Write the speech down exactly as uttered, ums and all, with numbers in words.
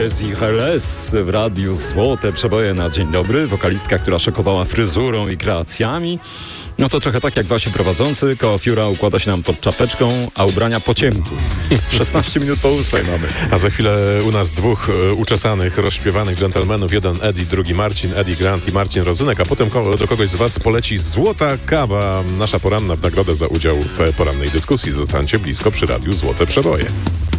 Desireless w radiu Złote Przeboje na dzień dobry. Wokalistka, która szokowała fryzurą i kreacjami. No to trochę tak jak wasi prowadzący. Koło Fiura układa się nam pod czapeczką, a ubrania po ciemku. szesnaście minut po ósmej mamy. A za chwilę u nas dwóch e, uczesanych, rozśpiewanych dżentelmenów. Jeden Eddie, drugi Marcin. Eddie Grant i Marcin Rozynek. A potem ko- do kogoś z was poleci złota kawa. Nasza poranna w nagrodę za udział w porannej dyskusji. Zostańcie blisko przy radiu Złote Przeboje.